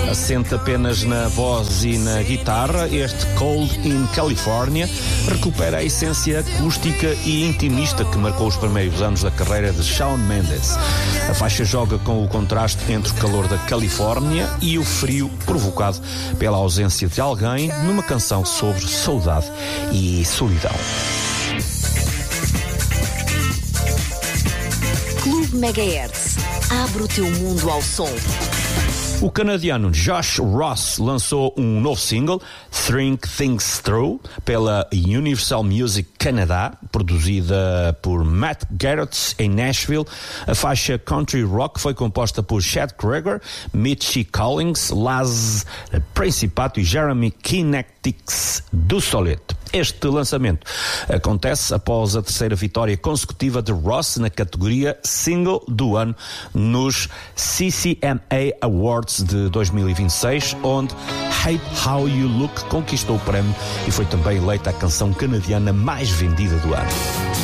Assente apenas na voz e na guitarra, este Cold in California recupera a essência acústica e intimista que marcou os primeiros anos da carreira de Shawn Mendes. A faixa joga com o contraste entre o calor da Califórnia e o frio provocado pela ausência de alguém numa canção sobre saudade e solidão. Clube Megahertz. Abre o teu mundo ao som. O canadiano Josh Ross lançou um novo single, Think Things Through, pela Universal Music Canada, produzida por Matt Garrett em Nashville. A faixa country rock foi composta por Chad Kroeger, Mitchie Collins, Laz Principato e Jeremy Kinetics do Soleto. Este lançamento acontece após a terceira vitória consecutiva de Ross na categoria Single do Ano nos CCMA Awards de 2026, onde Hate How You Look conquistou o prémio e foi também eleita a canção canadiana mais vendida do ano.